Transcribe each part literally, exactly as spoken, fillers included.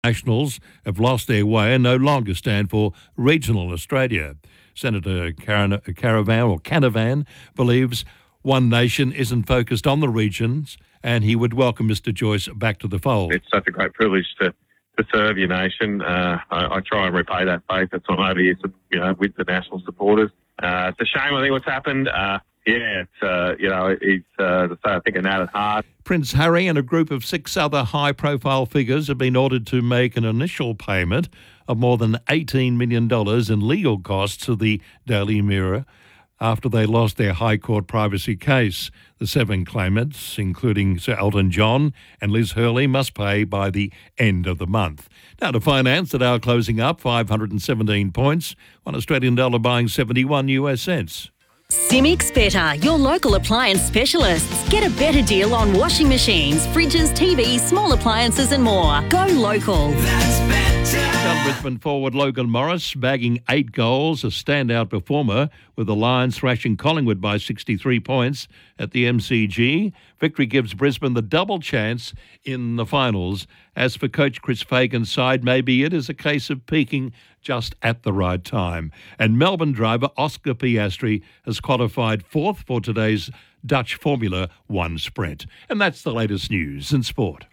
Nationals have lost their way and no longer stand for regional Australia. Senator Caran- Caravan or Canavan believes One Nation isn't focused on the regions, and he would welcome Mister Joyce back to the fold. It's such a great privilege to, to serve your nation. Uh, I, I try and repay that faith. That's why I'm over here, you know, with the National supporters. Uh, it's a shame, I think, what's happened. Uh, yeah, it's, uh, you know, it's, uh, I think, an added hard. Prince Harry and a group of six other high-profile figures have been ordered to make an initial payment of more than eighteen million dollars in legal costs to the Daily Mirror after they lost their High Court privacy case. The seven claimants, including Sir Elton John and Liz Hurley, must pay by the end of the month. Now to finance, the Dow closing up five hundred seventeen points, one Australian dollar buying seventy-one U S cents. Simics Better, your local appliance specialists. Get a better deal on washing machines, fridges, T Vs, small appliances and more. Go local. That's better. South Brisbane forward Logan Morris bagging eight goals, a standout performer, with the Lions thrashing Collingwood by sixty-three points at the M C G. Victory gives Brisbane the double chance in the finals. As for coach Chris Fagan's side, maybe it is a case of peaking just at the right time. And Melbourne driver Oscar Piastri has qualified fourth for today's Dutch Formula One sprint. And that's the latest news in sport.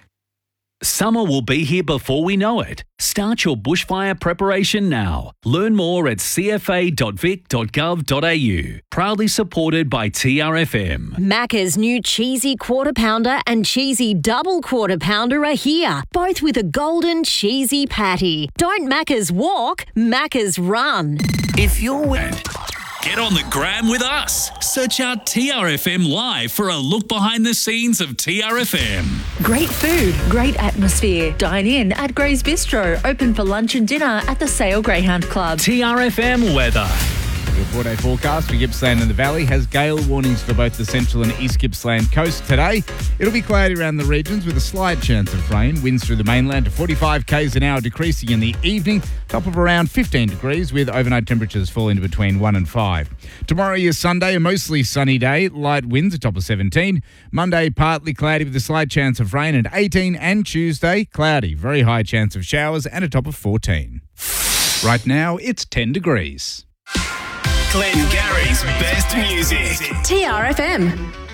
Summer will be here before we know it. Start your bushfire preparation now. Learn more at c f a dot vic dot gov dot a u. Proudly supported by T R F M. Macca's new cheesy quarter pounder and cheesy double quarter pounder are here, both with a golden cheesy patty. Don't Macca's walk, Macca's run. If you're with... Get on the gram with us. Search out T R F M Live for a look behind the scenes of T R F M. Great food, great atmosphere. Dine in at Gray's Bistro. Open for lunch and dinner at the Sale Greyhound Club. T R F M weather. Your four-day forecast for Gippsland and the Valley has gale warnings for both the central and east Gippsland coast today. It'll be cloudy around the regions with a slight chance of rain. Winds through the mainland to forty-five kays an hour, decreasing in the evening. Top of around fifteen degrees with overnight temperatures falling to between one and five. Tomorrow is Sunday, a mostly sunny day. Light winds, a top of seventeen. Monday, partly cloudy with a slight chance of rain at eighteen. And Tuesday, cloudy, very high chance of showers and a top of fourteen. Right now, it's ten degrees. Glenn Gary's best music. T R F M.